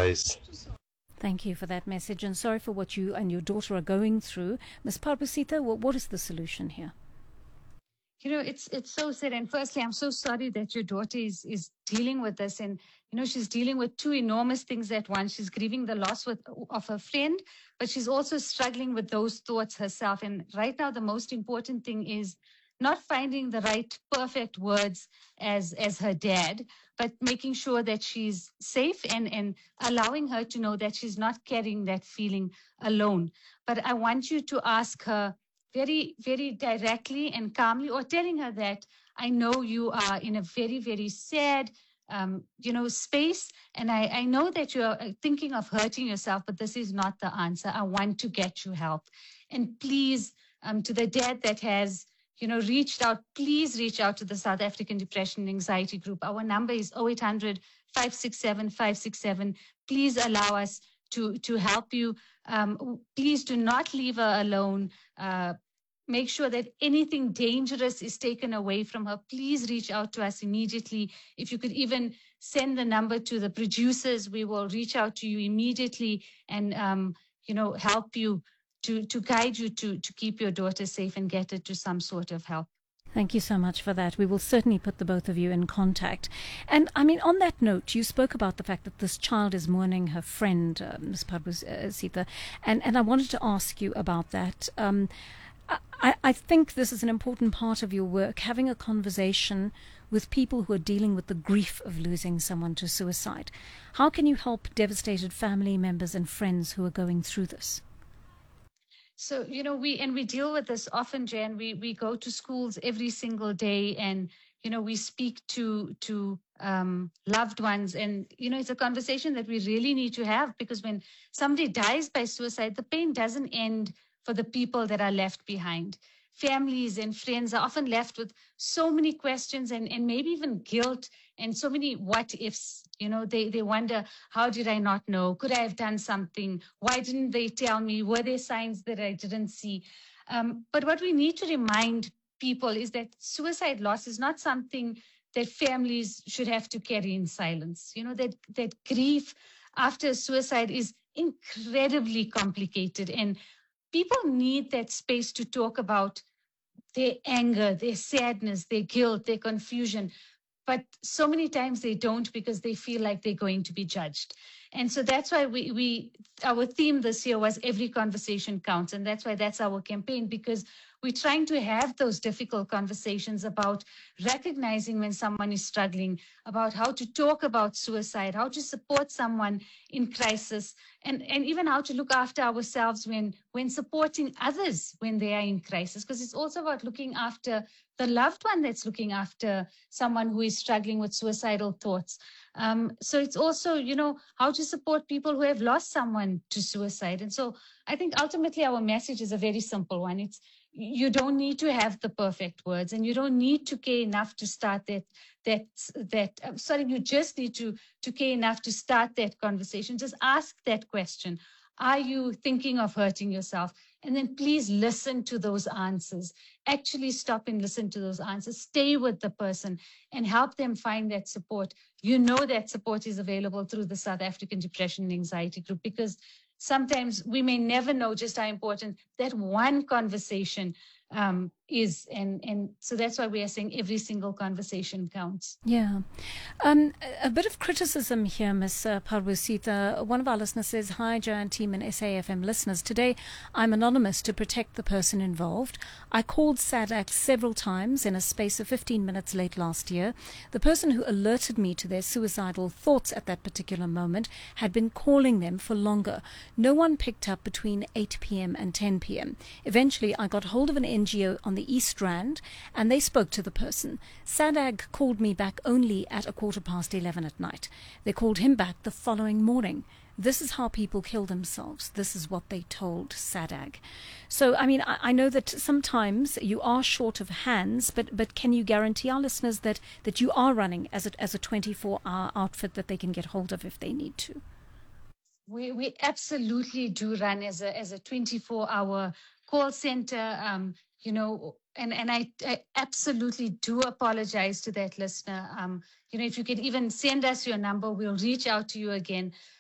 space. Thank you for that message, and sorry for what you and your daughter are going through. Ms. Parbhasita, what is the solution here? It's so sad. And firstly, I'm so sorry that your daughter is dealing with this. And, she's dealing with two enormous things at once. She's grieving the loss of her friend, but she's also struggling with those thoughts herself. And right now, the most important thing is not finding the right perfect words as her dad, but making sure that she's safe and allowing her to know that she's not carrying that feeling alone. But I want you to ask her very, very directly and calmly, or telling her that I know you are in a very, very sad, space. And I know that you're thinking of hurting yourself, but this is not the answer. I want to get you help. And please, to the dad that has, reached out, please reach out to the South African Depression and Anxiety Group. Our number is 0800 567 567. Please allow us to help you. Please do not leave her alone. Make sure that anything dangerous is taken away from her. Please reach out to us immediately. If you could even send the number to the producers, we will reach out to you immediately and, help you to guide you to keep your daughter safe and get her to some sort of help. Thank you so much for that. We will certainly put the both of you in contact. And I mean, on that note, you spoke about the fact that this child is mourning her friend, Ms. Parbhasita, and I wanted to ask you about that. I think this is an important part of your work, having a conversation with people who are dealing with the grief of losing someone to suicide. How can you help devastated family members and friends who are going through this? So, we deal with this often, Jan. We go to schools every single day and, we speak to loved ones. And, it's a conversation that we really need to have, because when somebody dies by suicide, the pain doesn't end for the people that are left behind. Families and friends are often left with so many questions and maybe even guilt and so many what ifs. They wonder, how did I not know? Could I have done something? Why didn't they tell me? Were there signs that I didn't see? But what we need to remind people is that suicide loss is not something that families should have to carry in silence. That grief after suicide is incredibly complicated, and people need that space to talk about their anger, their sadness, their guilt, their confusion. But so many times they don't, because they feel like they're going to be judged. And so that's why our theme this year was Every Conversation Counts. And that's our campaign, because we're trying to have those difficult conversations about recognizing when someone is struggling, about how to talk about suicide, how to support someone in crisis, and even how to look after ourselves when supporting others when they are in crisis. Because it's also about looking after the loved one that's looking after someone who is struggling with suicidal thoughts. So it's also, how to support people who have lost someone to suicide. And so I think ultimately our message is a very simple one. It's, you don't need to have the perfect words, and you don't need to care enough to start you just need to care enough to start that conversation. Just ask that question. Are you thinking of hurting yourself? And then please listen to those answers. Actually stop and listen to those answers. Stay with the person and help them find that support. That support is available through the South African Depression and Anxiety Group, because sometimes we may never know just how important that one conversation is. And so that's why we are saying every single conversation counts. Yeah. A bit of criticism here, Ms. Parbhasita. One of our listeners says, "Hi, Joanne team and SAFM listeners. Today, I'm anonymous to protect the person involved. I called SADAG several times in a space of 15 minutes late last year. The person who alerted me to their suicidal thoughts at that particular moment had been calling them for longer. No one picked up between 8 p.m. and 10 p.m. Eventually, I got hold of an NGO on the East Rand, and they spoke to the person. SADAG called me back only at 11:15 at night. They called him back the following morning. This is how people kill themselves. This is what they told SADAG." So, I mean, I know that sometimes you are short of hands, but can you guarantee our listeners that you are running as a 24-hour outfit that they can get hold of if they need to? We absolutely do run as a 24-hour call center, and I absolutely do apologize to that listener. If you could even send us your number, we'll reach out to you again.